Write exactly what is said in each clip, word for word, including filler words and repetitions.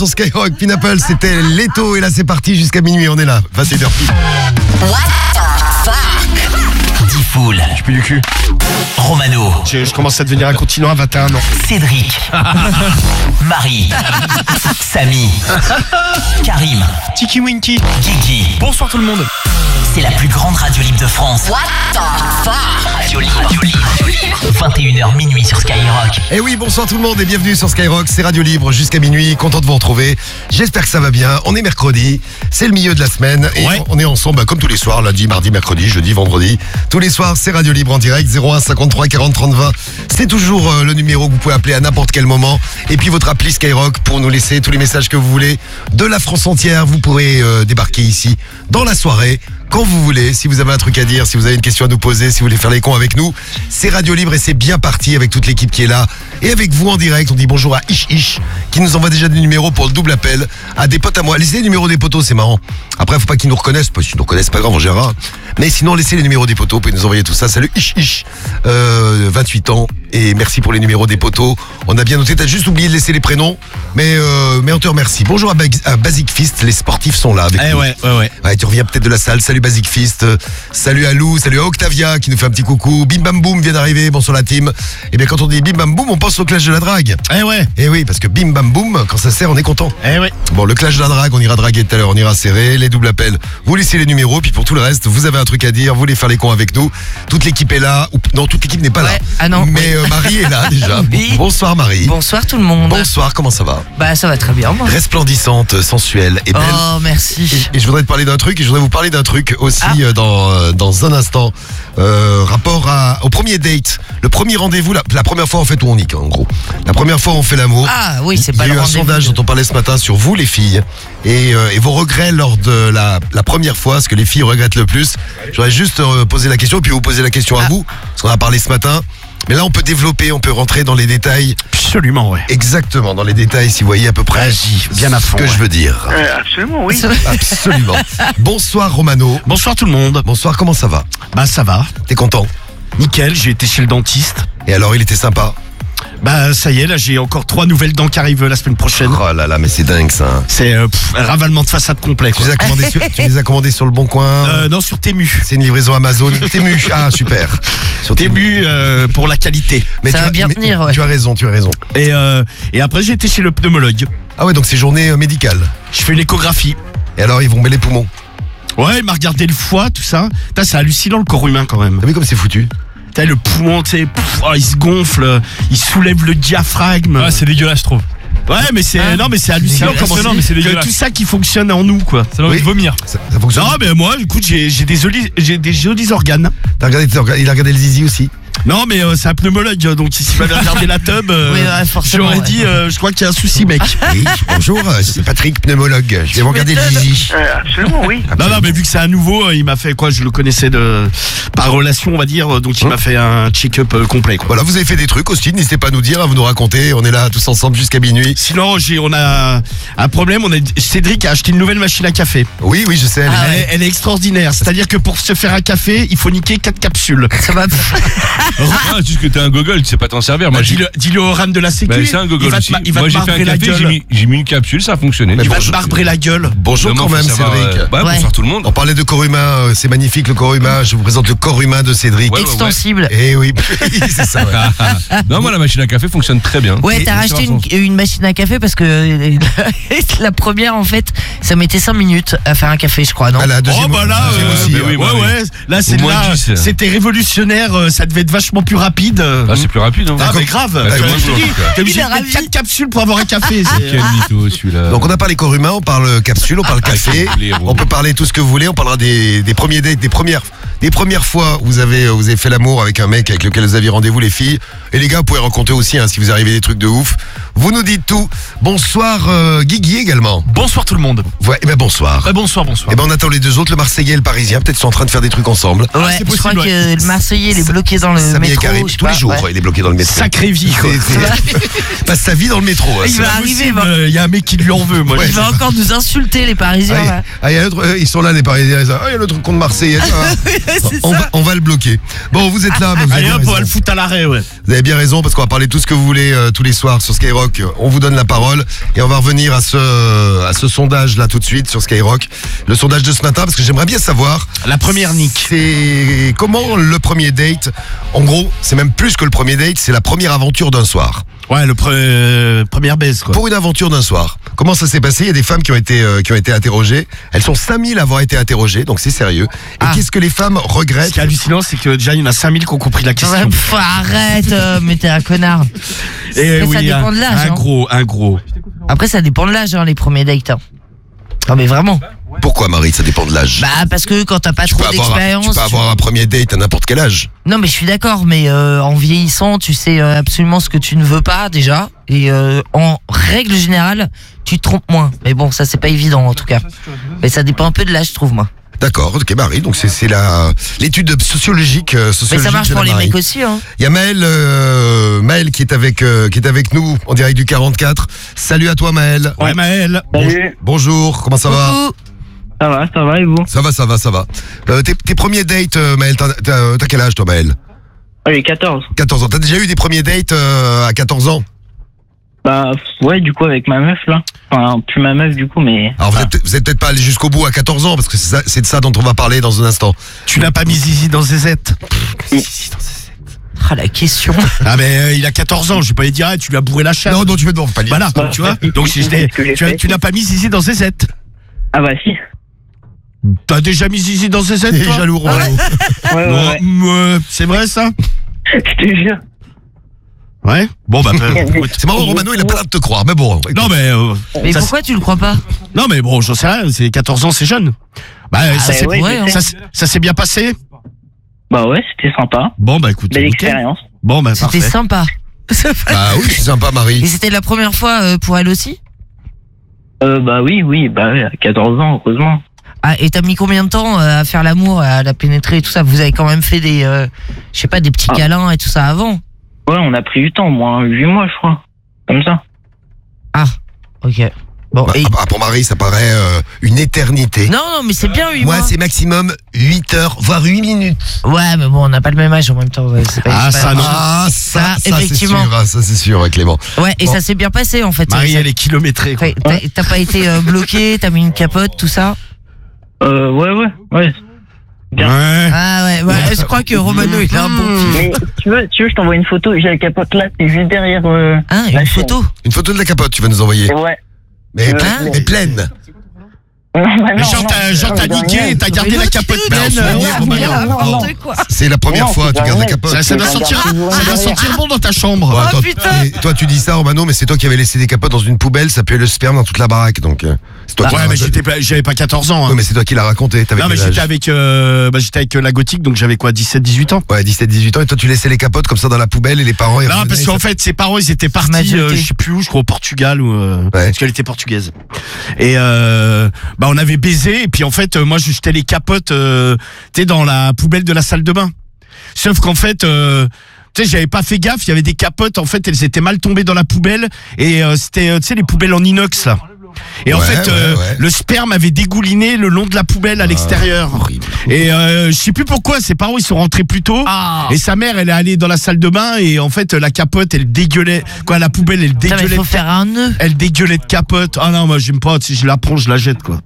sur Skyrock. Pineapple, c'était Leto. Et là, c'est parti jusqu'à minuit. On est là. vingt et une heures pile. What the fuck? Diffoul. Je pue du cul. Romano. Je, je commence à devenir incontinent à vingt et un ans. Cédric. Marie. Samy. Karim. Tiki Winky. Guigui. Bonsoir tout le monde. C'est la plus grande radio libre de France. What the fuck? Radio libre. Radio libre. vingt et une heures minuit sur Skyrock. Et oui, bonsoir tout le monde et bienvenue sur Skyrock. C'est Radio Libre jusqu'à minuit. Content de vous retrouver. J'espère que ça va bien. On est mercredi. C'est le milieu de la semaine. Et Ouais. on est ensemble bah, comme tous les soirs. Lundi, mardi, mercredi, jeudi, vendredi. Tous les soirs, c'est Radio Libre en direct. zéro un cinquante-trois quarante trente vingt. C'est toujours euh, le numéro que vous pouvez appeler à n'importe quel moment. Et puis votre appli Skyrock pour nous laisser tous les messages que vous voulez. De la France entière, vous pourrez euh, débarquer ici dans la soirée. Quand vous voulez, si vous avez un truc à dire, si vous avez une question à nous poser, si vous voulez faire les cons avec nous, c'est Radio Libre et c'est bien parti avec toute l'équipe qui est là. Et avec vous en direct, on dit bonjour à Ish Ish, qui nous envoie déjà des numéros pour le double appel, à des potes à moi. Laissez les numéros des potos, c'est marrant. Après, faut pas qu'ils nous reconnaissent, parce qu'ils nous reconnaissent pas grave, on gérera. Mais sinon, laissez les numéros des potos, vous pouvez nous envoyer tout ça. Salut Ish Ish, euh, vingt-huit ans, et merci pour les numéros des potos. On a bien noté, t'as juste oublié de laisser les prénoms, mais, euh, mais on te remercie. Bonjour à, Bag- à Basic Fist, les sportifs sont là avec Eh nous. ouais, ouais, ouais. Ouais, tu reviens peut-être de la salle. Salut Basic Fist. Euh, Salut à Lou. Salut à Octavia qui nous fait un petit coucou. Bim Bam Boum vient d'arriver. Bonsoir la team. Et bien quand on dit Bim Bam Boum, on pense au clash de la drague. Eh ouais. Et oui, parce que Bim Bam Boum, quand ça sert, on est content. Eh ouais. Bon, le clash de la drague, on ira draguer tout à l'heure, on ira serrer. Les doubles appels, vous laissez les numéros. Puis pour tout le reste, vous avez un truc à dire, vous voulez faire les cons avec nous. Toute l'équipe est là. Ou, non, toute l'équipe n'est pas là. Ouais. Ah non. Mais euh, Marie est là déjà. Oui. Bonsoir Marie. Bonsoir tout le monde. Bonsoir, comment ça va? Bah ça va très bien moi. Resplendissante, sensuelle et belle. Oh merci. Et je voudrais te parler d'un truc, et je voudrais vous parler d'un truc aussi Ah. euh, dans, euh, dans un instant. Euh, rapport à, au premier date, le premier rendez-vous, la, la première fois en fait où on nique en gros. La première fois où on fait l'amour. Ah oui, c'est Il y pas a le eu un rendez-vous. sondage dont on parlait ce matin sur vous les filles et, euh, et vos regrets lors de la, la première fois, ce que les filles regrettent le plus. J'aurais juste euh, posé la question et puis vous poser la question à Ah. vous, parce qu'on a parlé ce matin. Mais là on peut développer, on peut rentrer dans les détails. Absolument, ouais. Exactement, dans les détails si vous voyez à peu près Vas-y, bien à fond, ce que ouais. je veux dire. Euh, absolument, oui. Absolument. Bonsoir Romano. Bonsoir tout le monde. Bonsoir, comment ça va? Bah ça va. T'es content? Nickel, j'ai été chez le dentiste. Et alors il était sympa? Bah ça y est, là j'ai encore trois nouvelles dents qui arrivent la semaine prochaine. Oh là là, mais c'est dingue ça. hein. C'est euh, pff, un ravalement de façade complet, Tu quoi. les as commandés sur, tu les as commandés sur le bon coin? Euh, non, sur Temu. C'est une livraison Amazon. Temu, ah super. Sur Temu euh, pour la qualité. Mais Ça tu va as- bien mais- tenir, ouais. Tu as raison, tu as raison. Et, euh, et après j'ai été chez le pneumologue. Ah ouais, donc c'est journée euh, médicale. Je fais une échographie. Et alors ils vont mettre les poumons. Ouais, il m'a regardé le foie, tout ça. Putain, c'est hallucinant le corps humain quand même. T'as vu comme c'est foutu? T'as le poumon, tu sais, pff, oh, il se gonfle, il soulève le diaphragme. Ah, c'est dégueulasse, je trouve. Ouais, mais c'est Hein non, mais c'est hallucinant dégueulasse. comment Non, c'est- mais c'est que dégueulasse. tout ça qui fonctionne en nous, quoi. Ça donne envie Oui. de vomir. Ça, ça fonctionne? Non, mais moi, écoute, j'ai j'ai des jolis, j'ai des jolis organes. T'as regardé, t'as regardé- il a regardé le zizi aussi. Non, mais euh, c'est un pneumologue, donc s'il m'avait regardé la tub, euh, Oui, ouais, forcément, j'aurais ouais. dit, euh, je crois qu'il y a un souci, mec. Oui, bonjour, euh, c'est Patrick, pneumologue. Je vais vous regarder le zizi. Euh, absolument, oui. Non, non, mais vu que c'est un nouveau, euh, il m'a fait quoi? Je le connaissais de par relation, on va dire, donc il m'a fait un check-up euh, complet, quoi. Voilà, vous avez fait des trucs aussi, n'hésitez pas à nous dire, à vous nous raconter. On est là tous ensemble jusqu'à minuit. Sinon, j'ai, on a un problème. On a, Cédric a acheté une nouvelle machine à café. Oui, oui, je sais. elle est- Ah Elle, ouais. est, elle est extraordinaire. C'est-à-dire que pour se faire un café, il faut niquer quatre capsules. Ça va. Ah, c'est juste que t'es un gogol, tu sais pas t'en servir. Moi, Bah, j'ai- dis-le, dis-le au ram de la sécu. bah, c'est un il gogol va te, aussi. ma- il va Moi, te j'ai fait marbrer un la café, j'ai gueule. mis, j'ai mis une capsule, ça a fonctionné. Mais Il va bonjour. te marbrer la gueule. Bonjour Vraiment, quand même, faut savoir, Cédric. euh, bah, Ouais. bonsoir tout le monde. On parlait de corps humain, euh, c'est magnifique le corps humain. Je vous présente le corps humain de Cédric. Ouais, ouais, ouais. Extensible. Eh oui, c'est ça. Ouais. Non, moi, la machine à café fonctionne très bien. Ouais, Et- t'as et racheté ça va, une, une machine à café parce que la première en fait, ça mettait cinq minutes à faire un café, je crois, non? Ah, la Oh deuxième, bah là, deuxième euh, aussi, mais hein. oui, bah ouais, oui. ouais. Là, c'est Au moins là, dix. c'était révolutionnaire. euh, Ça devait être vachement plus rapide. Ah, c'est plus rapide, hein. Ah, mais grave. Bah, Tu c'est vois, bon, je te en dis, tout cas. t'es obligé Il de est mettre ravi. quatre capsules pour avoir un café. c'est- Quel mytho, celui-là. Donc on a parlé corps humain, on parle capsule, on parle café, les héros. on peut parler tout ce que vous voulez, on parlera des, des premiers dates, des premières, des premières fois où vous avez, vous avez fait l'amour avec un mec avec lequel vous aviez rendez-vous les filles. Et les gars, vous pouvez raconter aussi hein, si vous arrivez des trucs de ouf. Vous nous dites tout. Bonsoir euh, Guigui également. Bonsoir tout le monde. Ouais, eh ben bonsoir. Euh, bonsoir, bonsoir. Eh ben on attend les deux autres, le Marseillais et le Parisien. Peut-être qu'ils sont en train de faire des trucs ensemble. Ouais, c'est je crois possible, que ouais. le Marseillais il est Sa- bloqué dans le Samy et métro. Karim, je sais tous les pas, jours, ouais. ouais, il est bloqué dans le métro. Sacrée vie, quoi. C'est- c'est- passe sa vie dans le métro. hein, Il c'est- va arriver, il va, Il y a un mec qui lui en veut, moi. Ouais. il va encore nous insulter les Parisiens. Ah, là. ah, il y a l'autre, euh, ils sont là les Parisiens. ils disent, Ah, il y a l'autre con de Marseille. Ah, c'est on, ça. va, on va le bloquer. Bon, vous êtes là, mais vous avez Allez bien hop, on va raison. le foutre à l'arrêt, ouais. Vous avez bien raison parce qu'on va parler de tout ce que vous voulez euh, tous les soirs sur Skyrock. On vous donne la parole et on va revenir à ce à ce sondage là tout de suite sur Skyrock. Le sondage de ce matin parce que j'aimerais bien savoir. La première nique. C'est comment le premier date. En gros, c'est même plus que le premier date, c'est la première aventure d'un soir. Ouais, le pre- euh, première baisse, quoi. Pour une aventure d'un soir. Comment ça s'est passé? Il y a des femmes qui ont été euh, qui ont été interrogées. Elles sont cinq mille à avoir été interrogées, donc c'est sérieux. Et Ah. qu'est-ce que les femmes Ce regrettent? qui est hallucinant, c'est que déjà, il y en a cinq mille qui ont compris la question. Ouais, pff, arrête, euh, mais t'es un connard. Et Après, ça dépend un, de l'âge, un hein. gros, un gros. Après, ça dépend de l'âge, hein, les premiers dates. hein. Non, mais vraiment. Pourquoi, Marie? Ça dépend de l'âge. Bah, parce que quand t'as pas tu peux, trop avoir, d'expérience. tu peux avoir un premier date à n'importe quel âge. Non, mais je suis d'accord, mais euh, en vieillissant, tu sais euh, absolument ce que tu ne veux pas déjà. Et euh, en règle générale, tu te trompes moins. Mais bon, ça, c'est pas évident en tout cas. Mais ça dépend un peu de l'âge, je trouve, moi. D'accord, ok Marie, donc c'est c'est la l'étude sociologique euh, Mais sociologique ça marche de la pour les Marie. mecs aussi, hein. Il y a Maël, euh, Maël qui est avec euh, qui est avec nous en direct du quarante-quatre. Salut à toi Maël. Ouais, Maël. Salut. Bonjour, comment ça va? Coucou. Ça va, ça va et vous? Ça va, ça va, ça va. Euh, tes, tes premiers dates, euh, Maël, t'as t'as- t'as quel âge toi Maël? Allez, quatorze. quatorze ans. T'as déjà eu des premiers dates euh, à quatorze ans? Bah, ouais, du coup, avec ma meuf, là. Enfin, plus ma meuf, du coup, mais. Alors vous Ah. êtes, peut- vous êtes peut-être pas allé jusqu'au bout à quatorze ans parce que c'est ça- c'est de ça dont on va parler dans un instant. Tu n'as pas mis Zizi dans Zezette. Ah, la question. Ah, mais euh, il a quatorze ans, je vais pas lui dire, ah, tu lui as bourré la chatte. Non, non, tu veux non, faut pas dire. Voilà, Bah, tu vois. c'est- Donc, si je c'est l'ai- ce que j'ai tu, as- fait. tu n'as pas mis Zizi dans Zezette. Ah, bah, si. T'as déjà mis Zizi dans Zezette, T'es toi jaloux, Romano. Ouais, ouais, Non, ouais. euh, c'est vrai, ça? Je te jure. Ouais. Bon, bah, euh, écoute. C'est marrant, Romano, il a pas l'air de te croire, mais bon. Non, mais, euh, Mais ça, pourquoi tu le crois pas? non, mais bon, j'en sais rien, c'est quatorze ans, c'est jeune. Bah, ça bah s'est ouais, ouais, je sais. ça, s'est- ça s'est bien passé? Bah, ouais, c'était sympa. Bon, bah, écoute. Belle nickel. expérience. Bon, bah, C'était parfait. sympa. Bah oui, c'est sympa, Et Marie. c'était la première fois euh, pour elle aussi? Euh, bah, oui, oui, bah, ouais, à quatorze ans, heureusement. Ah, et t'as mis combien de temps euh, à faire l'amour, à la pénétrer et tout ça? Vous avez quand même fait des, euh, je sais pas, des petits Ah. câlins et tout ça avant? Ouais, on a pris du temps, au moins huit mois, je crois. Comme ça. Ah, ok. Bon, Bah, et... ah, pour Marie, ça paraît euh, une éternité. Non, non, mais c'est bien huit Moi, mois. c'est maximum huit heures, voire huit minutes. Ouais, mais bon, on n'a pas le même âge en même temps. ouais, c'est pas- Ah, c'est pas- ça, non. Ah, ça, Ça, ça, c'est effectivement. sûr, hein, ça c'est sûr, hein, Clément. Ouais, et Bon. ça s'est bien passé en fait. Marie, Ça- elle est kilométrée, quoi. T'as t'as- t'as pas été euh, bloqué, t'as mis une capote, tout ça? Euh, ouais, ouais, ouais. Bien. Ouais. Ah ouais, ouais, je crois que Romano il a un bon pied. Mais tu veux, tu veux, je t'envoie une photo, j'ai la capote là, c'est juste derrière. Euh... Hein, la une chaîne. photo? Une photo de la capote, tu vas nous envoyer. Ouais. Mais, Ouais, pleine, mais- mais pleine. Non, bah, Mais non, genre, non, t'as, genre, non, t'as mais niqué, rien. t'as gardé Mais la non, capote tu- pleine. non, euh, non, bon, bah, non, non. N'importe quoi. C'est la première Non, fois, c'est tu gardes la vrai. capote. Ça, ça doit Tu sentir, regardes ça doit derrière. sentir bon dans ta chambre. Ouais, Oh, toi, putain. et toi, tu dis ça, Romano, mais c'est toi qui avais laissé des capotes dans une poubelle, ça puait le sperme dans toute la baraque, donc euh, c'est toi qui Ouais, l'as mais raconté. j'étais pas, j'avais pas quatorze ans. Ouais, Hein. mais c'est toi qui l'as raconté. T'avais Non, mais quel j'étais âge avec, euh, bah, j'étais avec euh, la gothique, donc j'avais quoi, dix-sept, dix-huit ans. Ouais, dix-sept, dix-huit ans, et toi, tu laissais les capotes comme ça dans la poubelle et les parents. ils Non, revenaient, parce et qu'en ça- fait, ses parents, ils étaient m'a partis, jeté. euh, je sais plus où, je crois au Portugal, ou, euh, Ouais. parce qu'elle était portugaise. Et euh, bah, on avait baisé, et puis en fait, euh, moi, je jetais les capotes, euh, tu sais, dans la poubelle de la salle de bain. Sauf qu'en fait, euh, tu sais, j'avais pas fait gaffe, il y avait des capotes, en fait, elles étaient mal tombées dans la poubelle, et euh, c'était, euh, tu sais, les poubelles en inox, là. Et en Ouais, fait, ouais, euh, ouais. le sperme avait dégouliné le long de la poubelle à l'extérieur. horrible. Et euh, je sais plus pourquoi, ses parents ils sont rentrés plus tôt. Ah. Et sa mère elle est allée dans la salle de bain et en fait la capote elle dégueulait. Quoi, la poubelle elle Putain, mais dégueulait. faut faire un nœud. Elle dégueulait de capote. Ah non, moi j'aime pas, si je la prends, je la jette quoi.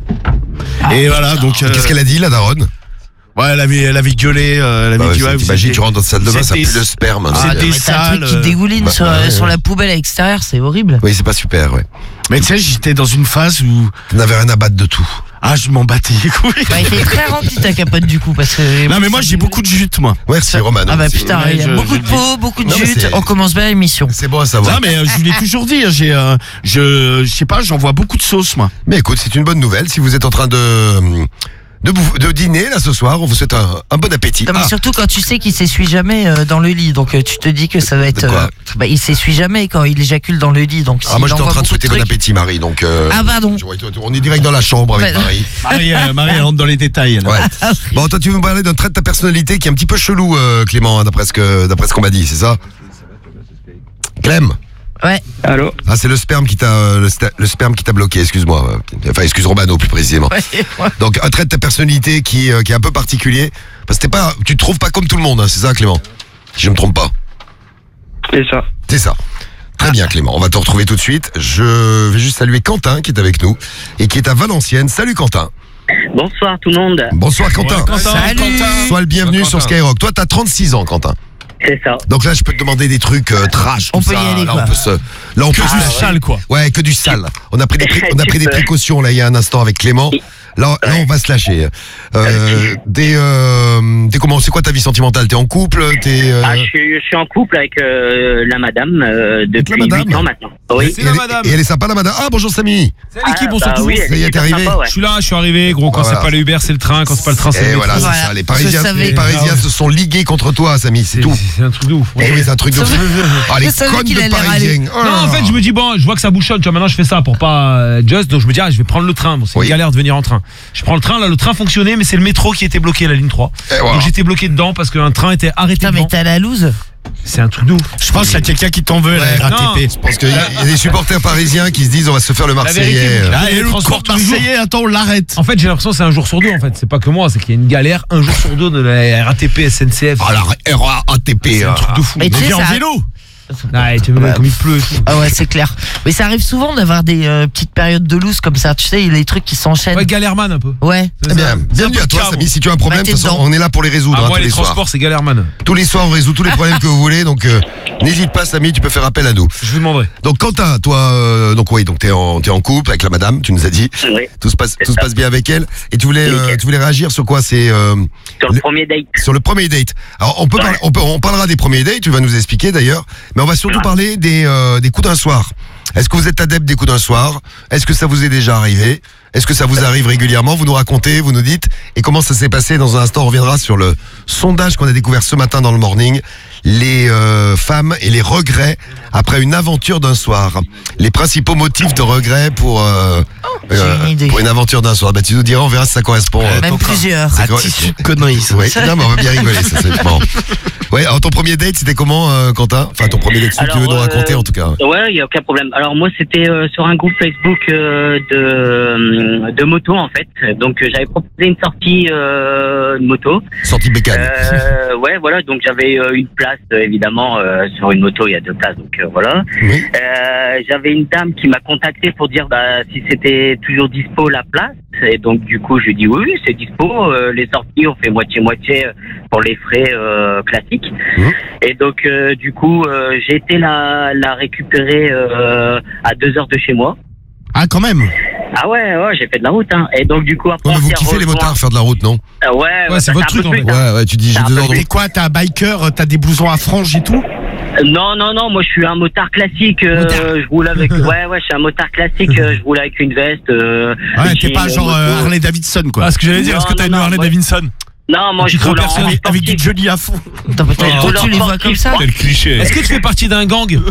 Et voilà, donc. euh, Qu'est-ce qu'elle a dit, la daronne? Ouais, elle avait, elle avait gueulé. euh, elle avait Bah ouais, dit, c'est- ouais, vous t'imagines, êtes tu rentres dans la salle de bain, ça c'était- pue le sperme. hein, Ah, c'est- des Mais t'as un truc sales, qui euh, dégouline bah, sur, ouais. sur la poubelle à l'extérieur, c'est horrible. Oui, c'est pas super, ouais. Mais tu sais, j'étais dans une phase où. Tu n'avais rien à battre de tout. Ah, je m'en battais les couilles. Bah, il était très rempli ta capote du coup parce que. Non, mais moi j'ai beaucoup de jute, moi. Merci, Romano. Ah bah C'est- putain, Ouais, il y a je- beaucoup je de dis- peau, beaucoup de Non, mais jute. c'est- On commence bien l'émission. C'est bon à savoir. Non, mais euh, je vous l'ai toujours dit, hein, j'ai, euh, je, je sais pas, j'envoie beaucoup de sauce, moi. Mais écoute, c'est une bonne nouvelle. Si vous êtes en train de, de, bouffer- de dîner là ce soir, on vous souhaite un, un bon appétit. Non, mais Ah, surtout quand tu sais qu'il s'essuie jamais euh, dans le lit, donc euh, tu te dis que ça va être. De quoi euh, bah, il s'essuie jamais quand il éjacule dans le lit, donc. ah, moi s'il j'étais en envoie train de beaucoup souhaiter bon trucs- appétit, Marie. Donc, euh, Ah, pardon. je- on est direct dans la chambre avec Bah, Marie. Marie, euh, Marie, elle rentre dans les détails. elle. Ouais. Ah, Bon, toi, tu veux me parler d'un trait de ta personnalité qui est un petit peu chelou, euh, Clément, hein, d'après ce que, d'après ce qu'on m'a dit, c'est ça? Clem. Ouais. Allô. Ah, c'est le sperme qui t'a euh, le, sta- le sperme qui t'a bloqué, excuse-moi. Enfin, excuse Romano plus précisément. Ouais, ouais. Donc un trait de ta personnalité qui, euh, qui est un peu particulier. Parce que t'es pas, tu te trouves pas comme tout le monde, hein, c'est ça Clément? Si je me trompe pas. C'est ça. C'est ça. Très bien Clément, on va te retrouver tout de suite. Je vais juste saluer Quentin qui est avec nous et qui est à Valenciennes. Salut Quentin. Bonsoir tout le monde. Bonsoir Quentin. Salut. Sois le bienvenu Quentin. sur Skyrock. Toi t'as trente-six ans Quentin. C'est ça. Donc là je peux te demander des trucs euh, trash. On tout peut ça. y aller, Là quoi. on peut se, là on peut Ah, se- ouais. Sale, quoi. Ouais, que du sale. On a pris des, pré- on a Tu pris des peux. précautions là il y a un instant avec Clément. Là, là on va se lâcher. Euh, des, euh, t'es comment, c'est quoi ta vie sentimentale? T'es en couple? T'es euh, Ah, je, suis, je suis en couple avec euh, la madame euh, depuis madame huit ans maintenant. Oui. et, elle, est- et elle est sympa la madame. Ah bonjour Samy. C'est l'équipe, Ah, on se bah retrouve. oui, elle Ça y est, est t'es super arrivé. sympa, ouais. Je suis là, je suis arrivé, gros. Quand Voilà. c'est pas le Uber, c'est le train. Quand c'est pas le train, c'est Et le voilà, métro. c'est Voilà. ça. Les Je Parisiens, savais. les Parisiens se sont ligués contre toi, Samy, c'est C'est tout. c'est un truc de ouf. Eh oui, c'est un truc de fou. Ah, les Je savais connes qu'il de allait Parisiens. Oh là Non, en là. fait, je me dis, bon, je vois que ça bouchonne, tu vois, maintenant je fais ça pour pas euh, just, donc je me dis, ah, je vais prendre le train. Bon, c'est Oui. une galère de venir en train. Je prends le train, là, le train fonctionnait, mais c'est le métro qui était bloqué, la ligne trois. Et voilà. Donc j'étais bloqué dedans parce qu'un train était arrêté Putain, mais devant. t'as la loose. C'est un truc de ouf. Je pense qu'il y a quelqu'un qui t'en veut, la Ouais, R A T P. Je pense qu'il y a des supporters parisiens qui se disent on va se faire le vérité, Marseillais. vous- Ah, et Les le transports cours tous les jours. marseillais, attends, on l'arrête. En fait, j'ai l'impression que c'est un jour sur deux, en fait. C'est pas que moi, c'est qu'il y a une galère un jour sur deux de la R A T P, S N C F. Ah la R A T P. C'est un truc de fou. Mais tu sais, Viens en ça- vélo. Ouais, tu vois, comme il pleut et tout. Ah ouais, c'est clair. Mais ça arrive souvent d'avoir des euh, petites périodes de loose comme ça. Tu sais, les trucs qui s'enchaînent. Ouais, Galerman un peu. Ouais. Eh bien, bienvenue à toi calme. Samy, si tu as un problème, Bah, de t'es toute façon, dedans. on est là pour les résoudre Ah, hein, moi, tous les les soirs. transports, c'est Galerman. Tous les soirs, on résout tous les problèmes que vous voulez, donc euh, n'hésite pas Samy, tu peux faire appel à nous. Je vous demanderai. Donc Quentin, toi, euh, donc oui, donc t'es en, t'es en couple avec la madame, tu nous as dit, Oui. tout se passe, tout se ça. passe bien avec elle, et tu voulais, euh, Nickel. tu voulais réagir sur quoi? C'est euh, Sur le Le- premier date. sur le premier date. Alors on peut, Ouais. parler- on peut, on parlera des premiers dates, tu vas nous expliquer d'ailleurs, mais on va surtout parler des, euh, des coups d'un soir. Est-ce que vous êtes adepte des coups d'un soir? Est-ce que ça vous est déjà arrivé? Est-ce que ça vous arrive régulièrement? Vous nous racontez, vous nous dites, et comment ça s'est passé? Dans un instant, on reviendra sur le sondage qu'on a découvert ce matin dans le morning. Les euh, femmes et les regrets après une aventure d'un soir. Les principaux motifs de regret pour, euh, j'ai une idée. pour une aventure d'un soir. Bah, tu nous diras, on verra si ça correspond. euh, Même ton- plusieurs. c'est Un quoi- tissu de conneries, ça. Oui, non, mais on va bien rigoler, ça c'est marrant. Ouais, alors ton premier date, c'était comment, euh, Quentin? Enfin, ton premier date, celui que tu veux Alors, nous raconter euh, en tout cas. Ouais, il y a aucun problème. Alors moi, c'était euh, sur un groupe Facebook euh, de de moto en fait. Donc euh, j'avais proposé une sortie euh, de moto. Sortie bécane. Euh, ouais, voilà. Donc j'avais euh, une place euh, évidemment euh, sur une moto. Il y a deux places, donc euh, voilà. Oui. Euh, j'avais une dame qui m'a contacté pour dire bah, si c'était toujours dispo la place. Et donc du coup, je lui dis oui, oui, c'est dispo. Euh, les sorties, on fait moitié moitié pour les frais euh, classiques. Mhm. Et donc euh, du coup, euh, j'ai été la la récupérer euh, à deux heures de chez moi. Ah, quand même. Ah ouais, ouais, j'ai fait de la route. Hein. Et donc du coup après. Ouais, mais on vous s'est kiffez les rejoints. motards faire de la route, non? Euh, ouais, Ouais, c'est ça, votre un peu truc, en plus, fait. hein. Ouais, ouais, tu dis j'ai C'est un deux peu heures de T'es route. quoi, t'es un biker, t'as des blousons à franges et tout? Non, non, non, moi je suis un motard classique. euh, Motard. je roule avec. Ouais, ouais, je suis un motard classique. euh, je roule avec une veste. Euh, Ouais, j'ai t'es pas une genre euh, moto. Harley Davidson, quoi. Ah, ce que j'allais dire, Non, est-ce que t'as non, une non, Harley ouais. Davidson? Non, moi Tu je crains roule en personne avec, avec du sportif. Johnny à fond. Attends, peut-être Oh, toi, tu les vois comme ça. Quel cliché. Est-ce que tu fais partie d'un gang? Non,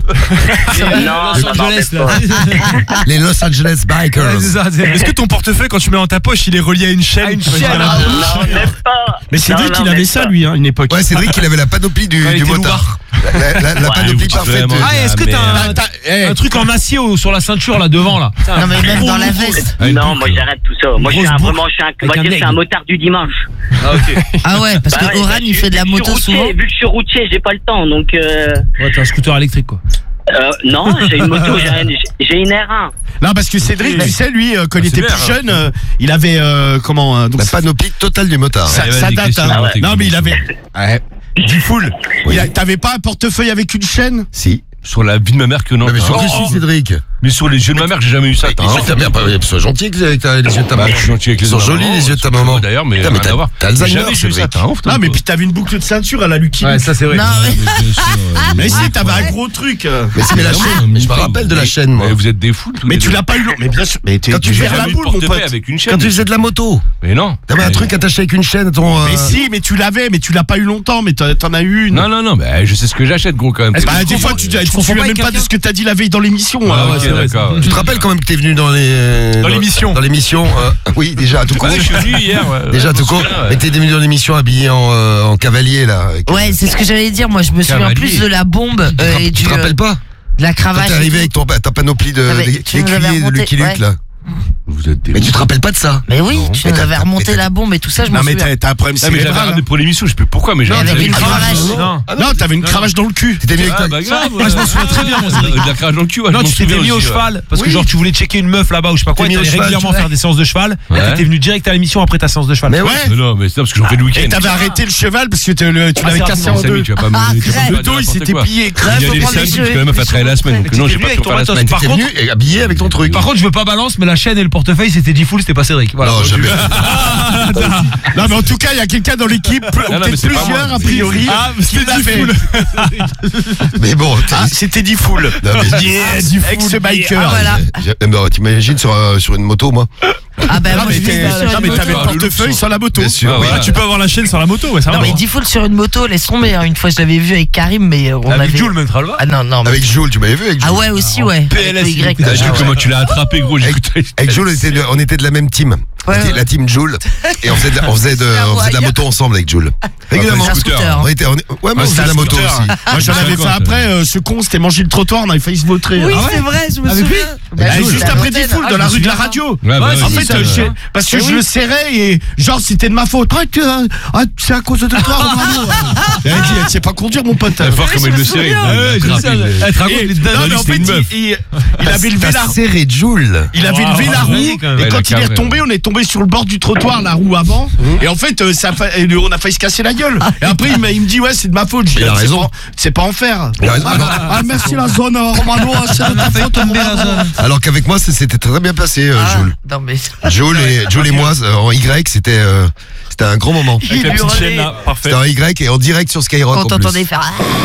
Los ça Angeles, m'embête là. Les Los Angeles Ouais, Bikers. c'est ça, c'est- Est-ce que ton portefeuille, quand tu mets dans ta poche, il est relié à une chaîne? À une Tu vois, chaîne, il y a ah, la- Non, même pas. Mais Cédric, Non, non, il avait même ça, pas. lui, hein, une époque. Ouais, Cédric, il avait la panoplie du, Ouais, il du était motard. La, la- la Ouais, panoplie vous parfaite. vraiment- Ah, est-ce que t'as un, T'as- eh, un truc en acier au- sur la ceinture là devant là? Non, mais même dans la veste. Ah, une Non, boucle. moi j'arrête tout ça. Moi je suis grosse un, boucle vraiment, je suis un, on avec va un dire, je suis un aigle. motard du dimanche. Ah, ok. Ah ouais, parce Bah que ouais, Oran, bah, il je- fait de la vu que je moto suis souvent. routier, Vu que je suis routier, j'ai pas le temps, donc. Euh, Ouais, t'as un scooter électrique quoi. euh, non, j'ai une moto, j'ai un- j'ai une R un. Non, parce que Cédric, tu sais, lui, euh, quand Ah, il c'est était bien, plus hein. jeune, euh, il avait, euh, comment, euh, donc, La panoplie totale du motard. ça, Allez, ça vas-y, date, question, hein. alors, t'es Non, mais il con. avait, ouais, du full. Il a- T'avais pas un portefeuille avec une chaîne? Si. Sur la vie de ma mère que non. Mais sur Oh, qui oh. si, Cédric? Mais sur les yeux de ma mère, j'ai jamais eu ça. t'as un T'as bien pas, sois gentil avec ta- les yeux de ta Bah, maman. je suis gentil avec les Ils sont yeux de ma jolis, maman, les yeux de ta c'est maman. D'ailleurs, mais Putain, mais rien t'as- à voir. t'as Alzheimer, J'ai jamais eu ça, Cédric. t'as un ouf, toi, Non, mais toi. puis t'avais une boucle de ceinture à la Lucky Ouais, Luke. ça c'est vrai. Non, mais- Bien sûr, euh, Mais les- si, t'avais un gros truc. euh. Mais c'est mais la Non, chaîne. mais Je me rappelle de la chaîne, moi. Mais vous êtes des fous. tous Mais les tu deux. l'as pas eu long. Mais bien sûr. Mais t'es- Quand tu tu fais perds J'ai la jamais eu de boule, mon portefeuille pote. avec une chaîne. Quand tu faisais de la moto. Mais non. T'avais un Mais- truc attaché avec une chaîne à ton. euh, Mais si, mais tu l'avais, mais tu l'as pas eu longtemps, mais t'en t'en as eu une. Non, non, non, mais je sais ce que j'achète, gros, quand même. Est-ce que Bah, tu des confonds- fois, tu tu tu te confonds souviens pas même avec pas de quelqu'un ce que t'as dit la veille dans l'émission. Ah, hein. ok, c'est vrai, d'accord. Tu te rappelles quand même que t'es venu dans les. Dans l'émission. Dans l'émission. euh, Oui, déjà à tout court. Ouais, je suis venu hier. ouais. Déjà à Ouais, tout je court. me souviens, ouais. Mais t'es venu dans l'émission habillé en, euh, en cavalier là. avec- Ouais, c'est ce que j'allais dire. Moi, je me souviens Cavalier. plus de la bombe Tu te euh, rapp- et tu du. te rappelles pas? De la Quand cravache. t'es arrivé avec ton, ta panoplie de, Ah, mais des- tu des nous avais culiers de remonté, Lucky Luke, ouais. là. Vous êtes des. Mais tu te rappelles pas de ça? Mais oui, Non. tu Mais nous t'as- avais t'as- remonté mais la bombe et tout ça, je m'en Non mais souviens. t'as t'as un problème Ah, mais j'avais cérébral. regardé pour l'émission, je sais plus pourquoi, mais j'avais. Avec j'avais une cravache. Non. Non, t'avais une cravache dans le cul. T'étais mieux avec Ah, ta... bah grave. Ah, je m'en souviens très bien, moi, Cédric. De la cravache dans le cul, ouais, Non, je m'en tu t'étais souviens mis au aussi, ouais. cheval parce que Oui. genre tu voulais checker une meuf là-bas ou je sais pas quoi, T'es et mis au t'allais cheval, régulièrement tu vois. faire des séances de cheval. Ouais. Et t'étais venu direct à l'émission après ta séance de cheval. Mais ouais. Mais non, mais c'est parce que j'en fais le week-end. Et t'avais arrêté le cheval parce que tu le- tu Ah, l'avais c'est cassé rapidement, en Samy, deux. tu vas pas me. Ah, tu vas pas me crème. dire Le dos, il n'importe s'était quoi. plié. Il y Faut a les prendre les samedis, cheveux. parce que la meuf a travaillé la semaine, donc non, j'ai pas pu faire la semaine. Par T'es contre, venu et habillé avec ton truc. par contre, je veux pas balance, mais la chaîne et le portefeuille c'était dix full, c'était pas Cédric. Voilà. Non, jamais. Non mais en tout cas, il y a quelqu'un dans l'équipe, ou non, mais peut-être c'est pas plusieurs moi. a priori. Ah, qui c'était l'a dix fait. full. Mais bon, Ah, c'était dit full. non, mais- Ex-biker. Ah, voilà. J'ai- eh ben, t'imagines sur, euh, sur une moto, moi? Ah bah Non moi mais je vis t'es- sur non, une mais moto. t'avais le Ah, le portefeuille luxe. sur la moto. Bien sûr, Ah, oui. voilà. Tu peux avoir la chaîne sur la moto, ouais, ça va. Non mais dix full sur une moto, laisse tomber. hein. Une fois je l'avais vu avec Karim, mais on Avec avait. Jules même Tralva. Ah non non. mais- Avec Jules, tu m'avais vu avec Jules? Ah ouais aussi ouais. P L S, Avec le Y. Ah, J'ai ouais. vu comment tu l'as attrapé, gros. j'ai écouté. Avec Jules, on était, de, on était de la même team. Ouais, C'était ouais. la team Jules. Et on faisait de la, on faisait de, La on faisait de la Hawaï. moto ensemble avec Jules. Régulièrement. C'est un scooter. On était, on est- ouais, mais on Ah, faisait c'est de la un moto scooter. aussi. Moi j'en avais fait après, euh, ce con c'était manger le trottoir, on avait failli se vautrer. Oui Ah ouais. c'est vrai, je me Avec souviens. Bah, Ah, Jules, juste la après Fontaine. dix full Ah, dans je la me rue de la souviens. radio. Ouais, bah, En oui, fait, ça, euh, ouais. j'ai- parce que Eh je oui. le serrais et genre c'était de ma faute. Ah, tu- ah, c'est à cause de toi, Romano. Elle a dit, elle sait pas conduire mon pote. Elle voir Oui, comme je elle me le serrait. souviens. Ouais, Ouais, je je me sais, rappelle. elle te raconte Et- les non, mais en c'était fait, une meuf. il, il- il avait levé la T'as roue. serré Jules. Il avait Wow, levé la roue oui, quand même. et Ouais, quand la il est cave, retombé, on est tombé sur le bord du trottoir, la roue avant. Et en fait, euh, ça a fa- et on a failli se casser la gueule. Et après, il, m'a- il me dit ouais, c'est de ma faute. Je dis, Il a c'est raison. pas- C'est pas en faire. Il a raison. Ah, ah, merci la zone, euh, Romano. ah, C'est de ta faute, Romano. Alors qu'avec moi, ça s'était très bien passé, euh, Ah, Jules. non mais. Jules et, Jules et moi, euh, en Y, c'était, euh, c'était un grand moment. Avec la petite chaîne là, parfait. C'était en Y et en direct sur Skyrock. Quand en t'entendais plus. faire.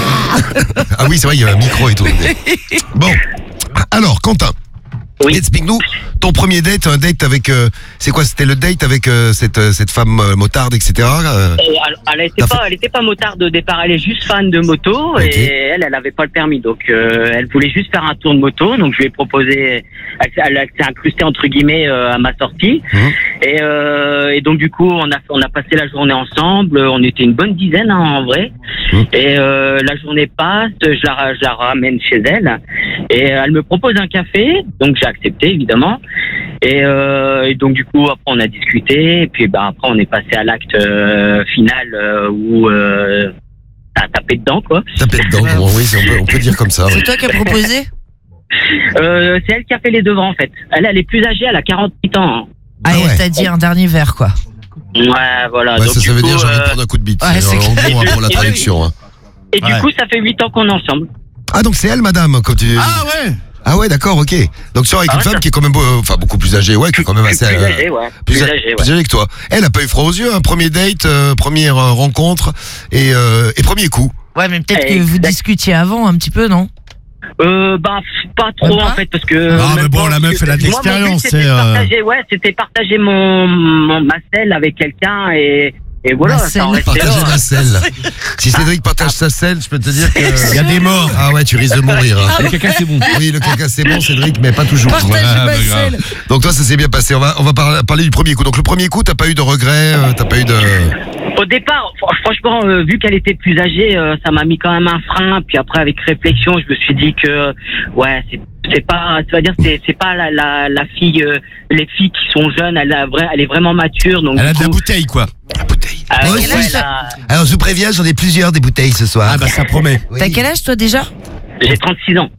Ah oui, c'est vrai, il y avait un micro et tout. Bon. Alors, Quentin. Oui. Explique-nous ton premier date, un date avec. euh, c'est quoi? C'était le date avec euh, cette, euh, cette femme euh, motarde, et cetera. euh, Euh, elle, elle était T'as pas, elle était pas motarde au départ. Elle est juste fan de moto Ok. et elle, elle avait pas le permis, donc euh, elle voulait juste faire un tour de moto. Donc je lui ai proposé, elle, s'est- elle s'est incrustée entre guillemets euh, à ma sortie. Mhm. Et, euh, et donc du coup, on a, on a passé la journée ensemble. On était une bonne dizaine hein, en vrai. Mhm. Et euh, la journée passe, je la, je la ramène chez elle et elle me propose un café. Donc j'ai accepté évidemment. Et, euh, et donc du coup après on a discuté et puis ben après on est passé à l'acte euh, final euh, où euh, t'as tapé dedans quoi. Taper dedans, bon, oui, c'est- on peut, on peut dire comme ça. ouais. C'est toi qui as proposé? Euh, c'est elle qui a fait les devants en fait. Elle elle est plus âgée, elle a quarante-huit ans. hein. Ah, Ah elle ouais. t'a dit un dernier verre quoi. Ouais voilà. Ouais, donc, ça, du ça veut coup, dire j'ai envie de euh, prendre un coup de bite. ouais, c'est c'est en gros clair. hein, pour la traduction. hein. et du Ouais. coup ça fait huit ans qu'on est ensemble. Ah, donc c'est elle, madame, quand tu. Ah ouais. Ah ouais, d'accord, ok. Donc tu sors avec Ah une ouais, femme ça- qui est quand même, euh, enfin beaucoup plus âgée, ouais, qui est quand même Plus, assez. plus euh, âgée ouais. plus, Plus a- âgée ouais. plus âgée que toi. Elle a pas eu froid aux yeux, un premier date, euh, première euh, rencontre et, euh, et premier coup. Ouais mais peut-être que Exact. vous discutiez avant un petit peu non? Euh, bah pff, pas trop Même pas en fait parce que. Ah, mais même bon, pas, la parce meuf, que elle a de moi, mon but, l'expérience, c'était c'est, de euh, partager, ouais, c'était partager mon, mon ma selle avec quelqu'un et et voilà. Ma Ça en selle. restait là. Partager ma selle. Si Cédric partage sa selle, je peux te dire Il y que. a des morts. Ah ouais, tu risques de mourir. hein. Le caca, c'est bon. Oui, le caca c'est bon, Cédric, mais pas toujours. Partage Ouais, ma bah, grave. selle. Donc toi, ça s'est bien passé. On va, on va par- parler du premier coup. Donc le premier coup, t'as pas eu de regrets, euh, t'as pas eu de. Au départ, fr- franchement, euh, vu qu'elle était plus âgée, euh, ça m'a mis quand même un frein. Puis après, avec réflexion, je me suis dit que, ouais, c'est, c'est pas, tu vas dire, c'est, c'est pas la, la, la fille, euh, les filles qui sont jeunes, elle, a vra- elle est vraiment mature. Donc, Elle a du de la coup, bouteille quoi. La bouteille. ah, Moi ouais, aussi, ouais, je- elle a- Alors je vous préviens, j'en ai plusieurs des bouteilles ce soir. Ah bah ça promet. Oui. T'as quel âge toi déjà? j'ai trente-six ans.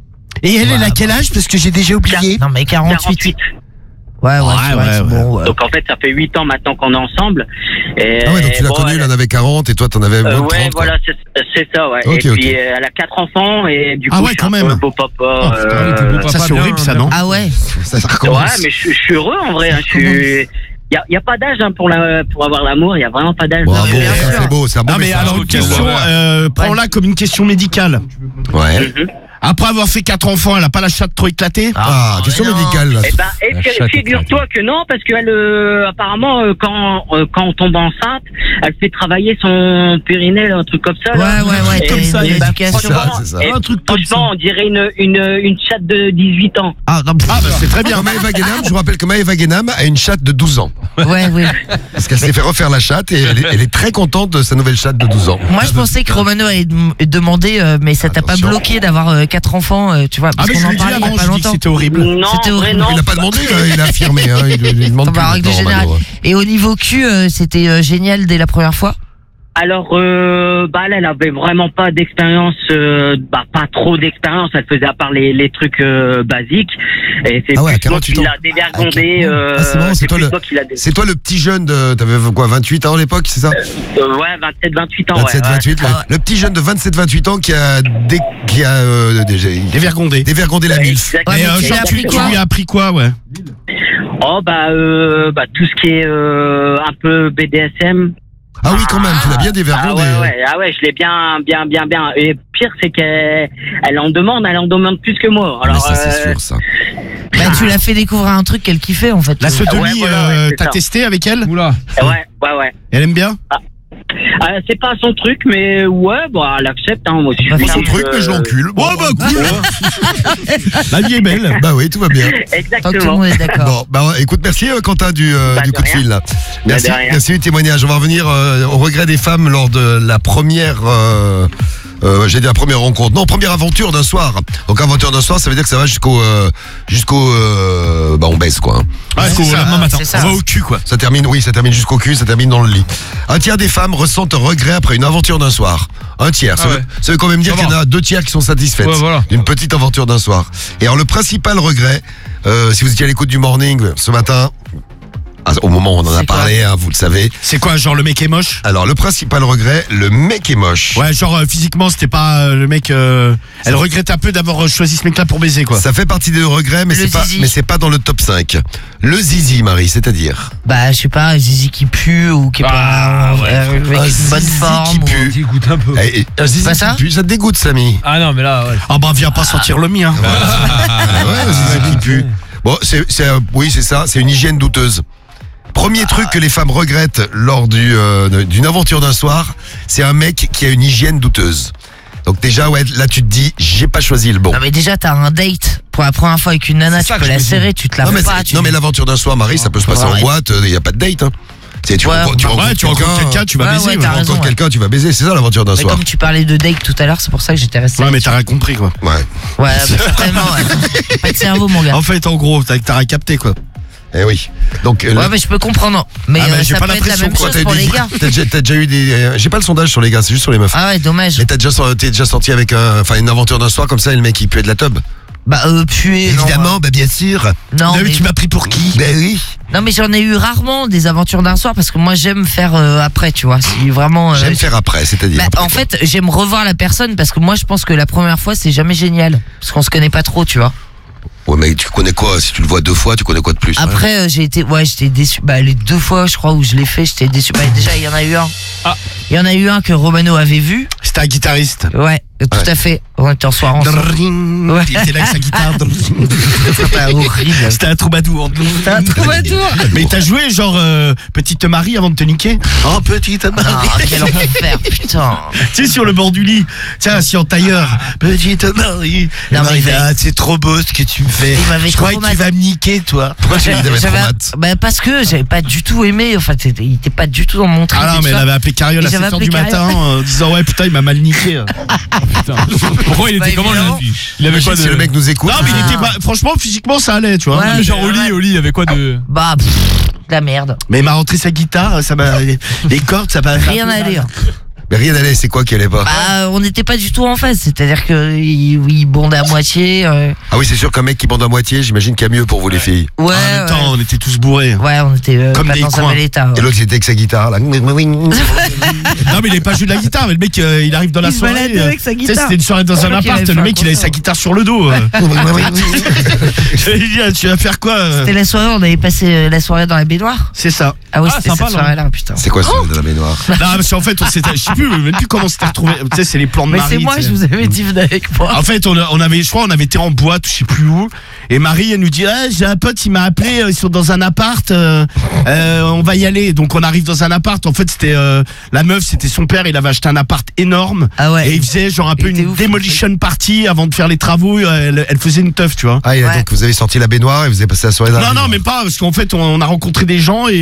Et elle, elle a quel âge? Parce que j'ai déjà oublié. Non mais quarante-huit. quarante-huit. Ouais ouais, Ouais, c'est vrai, ouais, c'est ouais. bon. ouais. Donc en fait, ça fait huit ans maintenant qu'on est ensemble. Et, Ah ouais, donc tu l'as bon, connue, elle- elle en avait quarante et toi t'en avais moins Euh, de ouais, trente. quoi. voilà, c'est, c'est ça, ouais. Ok, et ok. puis, euh, elle a quatre enfants et du coup, Ah ouais, je suis quand un même. peu beau papa. Oh, putain, euh, t'es beau papa. Ça c'est bien, horrible ça bien. non? Ah ouais. Ça, ça Ouais, recommence. mais je, je suis heureux en vrai. Hein, je suis. Il y a, y a pas d'âge hein, pour la pour avoir l'amour. Il y a vraiment pas d'âge. Bravo, mais bien sûr. c'est beau, c'est un bon Non mais message. alors une Ok, question, ouais. euh, prends-la comme une question médicale. Ouais. Mhm. Après avoir fait quatre enfants, elle a pas la chatte trop éclatée? Ah, question mais non. médicale là. Eh ben, et La fi- chatte figure-toi que non, parce qu'elle, euh, apparemment, euh, quand euh, quand on tombe enceinte, elle fait travailler son périnée, un truc comme ça. Ouais là. ouais ouais, Et- t'as comme ça, une et bah, éducation. C'est ça, c'est ça. et Un truc comme franchement, ça. on dirait une une une chatte de dix-huit ans. Ah, non, ah bah c'est très bien. Comme Maëva Guénam, je vous rappelle que Maëva Guénam a une chatte de douze ans. Ouais ouais. Parce qu'elle s'est fait refaire la chatte et elle est, elle est très contente de sa nouvelle chatte de douze ans. Moi je pensais que Romano allait dem- demander, euh, mais ça t'a pas Attention. bloqué d'avoir euh, quatre enfants, euh, tu vois. Ah Parce mais qu'on je en lui ai dit parlait il y a avant, pas je lui ai dit que longtemps. c'était horrible. Non, C'était en vrai, horrible. non. Il a pas demandé, là, il a affirmé. Hein, il, il demande Bah, en plus règle maintenant, générale. Romano. Et au niveau cul, euh, c'était euh, génial dès la première fois. Alors, euh, bah, elle, elle avait vraiment pas d'expérience, euh, bah, pas trop d'expérience. Elle faisait à part les, les trucs euh, basiques. Et c'est Ah ouais, à plus toi quarante-huit qui ans. l'a dévergondé. Ah, Euh, ah, c'est marrant, c'est toi plus le- toi qui l'a dé- C'est toi le petit jeune de. T'avais quoi, vingt-huit ans à l'époque, c'est ça Euh, ouais, vingt-sept, vingt-huit ans. vingt-sept, ouais, ouais. vingt-huit. le, le petit jeune de vingt-sept, vingt-huit ans qui a, dé, qui a euh, déjà, Dévergondé. dévergondé la MILF. Exactement. Ouais, Et mais euh, tu genre, l'as tu, appris tu quoi lui as appris quoi, ouais? Oh, bah, euh, bah, tout ce qui est euh, un peu B D S M. Ah oui, quand même, tu l'as bien Ah dévergondé. ouais, ouais, ah ouais, je l'ai bien, bien, bien, bien. Et pire, c'est qu'elle elle en demande, elle en demande plus que moi. Mais Alors, ça, c'est euh, sûr, ça. Bah, tu l'as fait découvrir un truc qu'elle kiffait en fait. La sodomie, Ouais, voilà, ouais, euh, c'est t'as ça. testé avec elle? Oula. ouais, ouais, ouais. Elle aime bien? Ah, c'est pas son truc, mais ouais, bon, elle accepte. Hein, moi aussi. Pas je C'est son dis, truc, euh, mais je l'encule. Bon, Oh bah cool. La vie est belle. Bah oui, tout va bien. Tant que tout le Exactement. monde est d'accord. Bon, bah ouais, écoute, merci euh, Quentin du, euh, Bah, du de coup de rien. fil là. Merci, de rien. merci du témoignage. On va revenir euh, au regret des femmes lors de la première, euh, euh, j'ai dit la première rencontre, non, première aventure d'un soir. Donc aventure d'un soir, ça veut dire que ça va jusqu'au, euh, jusqu'au, euh, bah on baisse quoi. Hein. Ah, Jusqu'au c'est ça, lendemain matin. c'est ça. On va au cul, quoi. Ça termine, oui, ça termine jusqu'au cul, ça termine dans le lit. Un tiers des femmes ressentent un regret après une aventure d'un soir. Un tiers. Ça, Ah veut, ouais. ça veut quand même dire Ça qu'il y en va. a deux tiers qui sont satisfaites Ouais, voilà. d'une petite aventure d'un soir. Et alors le principal regret, euh, si vous étiez à l'écoute du morning ce matin, ah, au moment où on en a C'est quoi parlé, hein, vous le savez. C'est quoi, genre le mec est moche? Alors le principal regret, le mec est moche. Ouais, genre euh, physiquement, c'était pas euh, le mec. euh, Elle regrette un peu d'avoir euh, choisi ce mec-là pour baiser, quoi. Ça fait partie des regrets, mais Le c'est pas, zizi. mais c'est pas dans le top cinq. Le zizi, Marie, c'est-à-dire Bah, je sais pas, un zizi qui pue ou qui est Ah, pas ouais. euh, avec Un une bonne zizi forme. qui ou- pue. T'écoutes un peu. Eh, eh, un zizi pas qui ça pue, ça te dégoûte, Samy. Ah non, mais là, ouais. Ah bah viens pas sentir le mien. Ah ouais, un zizi qui pue. Bon, c'est, c'est, euh, oui, c'est ça, c'est une hygiène douteuse. Premier truc que les femmes regrettent lors du, euh, d'une aventure d'un soir, c'est un mec qui a une hygiène douteuse. Donc déjà, ouais, là tu te dis, j'ai pas choisi le bon. Non mais déjà t'as un date pour la première fois avec une nana, C'est tu ça peux que je la me dis. serrer, tu te non, laves mais, pas. c'est- tu... non mais l'aventure d'un soir, Marie, ça peut se passer Ouais. en boîte, il y a pas de date. Hein. C'est, tu, Ouais, rencontres, tu bah, rencontres Ouais, tu rencontres quelqu'un, tu vas Ouais, baiser. ouais, ouais. t'as tu rencontres raison, ouais. quelqu'un, tu vas baiser, c'est ça l'aventure d'un Mais soir. comme tu parlais de date tout à l'heure, c'est pour ça que j'étais resté. Ouais, mais là-dessus. t'as rien compris, quoi. Ouais. Ouais, bah, certainement. Ouais. Pas de cerveau, mon gars. En fait, en gros, t'as t'as rien capté, quoi. Eh oui. Donc, euh, Ouais, le- mais je peux comprendre. Mais, Ah, mais euh, j'ai ça pas peut être la l'impression, même quoi, chose t'as pour des- les gars. T'as déjà, t'as déjà eu des. euh, J'ai pas le sondage sur les gars, c'est juste sur les meufs. Ah ouais, dommage. Mais t'as déjà, sor- t'es déjà sorti avec un, enfin, une aventure d'un soir comme ça et le mec il puait de la tub. Bah, euh, puer. non, Évidemment, bah bien sûr. euh, Non, Non, mais mais, tu m'as pris pour qui? Ben oui. non, mais j'en ai eu rarement des aventures d'un soir parce que moi j'aime faire euh, après, tu vois. Si vraiment. euh, J'aime faire après, c'est-à-dire. Bah, après en quoi. fait, j'aime revoir la personne parce que moi je pense que la première fois c'est jamais génial parce qu'on se connaît pas trop, tu vois. Ouais, mais tu connais quoi? Si tu le vois deux fois, tu connais quoi de plus? Après, euh, j'ai été, ouais, j'étais déçu. Bah, les deux fois, je crois, où je l'ai fait, j'étais déçu. Bah, déjà, il y en a eu un. Ah. Il y en a eu un que Romano avait vu. C'était un guitariste. Ouais, euh, tout Ouais. à fait. On était en soirée ensemble. Drrrring. Ouais. Il était là avec sa guitare. Drrrring. C'était horrible. C'était un troubadour. C'était un troubadour. Mais t'as joué genre euh, Petite Marie avant de te niquer? Oh, Petite Marie. Ah, quel enfer, putain. Tu sais, sur le bord du lit, tiens, assis en tailleur. Petite Marie. Non, Marie, mais il ah, c'est trop beau ce que tu me fais. Il m'avait Je croyais trop que tu vas me niquer, toi. Pourquoi tu lui avais trop J'avais- mat? bah, parce que j'avais pas du tout aimé. Enfin, c'était- il était pas du tout dans mon trip. Ah et non, tout mais elle ça. avait appelé Cariole Et à j'avais sept heures appelé du matin Cariole. en disant ouais putain il m'a mal niqué. Putain. Pourquoi il Bah, était comment le évidemment. Il avait quoi Si de. le mec nous écoute. Non mais il Ah. était pas, franchement physiquement ça allait tu vois. Ouais. Mais genre au lit, Ouais. au lit, il y avait quoi de. Bah, pff, de la merde. Mais il m'a rentré sa guitare, ça m'a les cordes ça m'a Rien à dire. Mais rien d'aller, c'est quoi qui allait pas? Bah, on n'était pas du tout en phase. C'est-à-dire que il, il bondait à moitié. euh, Ah oui, c'est sûr qu'un mec qui bande à moitié, j'imagine qu'il y a mieux pour vous les filles. Ouais. en même temps ouais. on était tous bourrés. Ouais, on était euh, Comme pas des dans coins. un bel état. ouais. Et l'autre il était avec sa guitare là. Non mais il est pas joué de la guitare, mais le mec euh, il arrive dans la Il se soirée. baladait euh, avec sa tu sais, guitare. c'était une soirée dans Je un crois qu'il appart, avait le fait mec un il avait sa concert. guitare sur le dos. euh. Je lui ai dit, ah, tu vas faire quoi euh C'était la soirée, on avait passé euh, la soirée dans la baignoire. C'est ça. Ah ouais, Ah, c'était sympa, cette là. soirée-là, putain. C'est quoi ça de la baignoire? Non parce qu'en fait on s'était, je sais plus même plus comment on s'était retrouvé. Tu sais c'est les plans de Mais Marie. c'est moi, tu sais. je vous avais dit, venez avec moi. En fait, on, a- on avait, je crois, on avait été en boîte, je sais plus où. Et Marie, elle nous dit, ah, j'ai un pote, il m'a appelé, euh, ils sont dans un appart, euh, euh, on va y aller. Donc on arrive dans un appart. En fait, c'était euh, la meuf, c'était son père, il avait acheté un appart énorme. Ah ouais. Et il faisait genre un peu Il était une ouf, demolition party avant de faire les travaux. Elle, elle faisait une teuf, tu vois. Ah, et Ouais. donc vous avez sorti la baignoire et vous avez passé la soirée dans la Non, non, baignoire. mais pas, parce qu'en fait, on, on a rencontré des gens et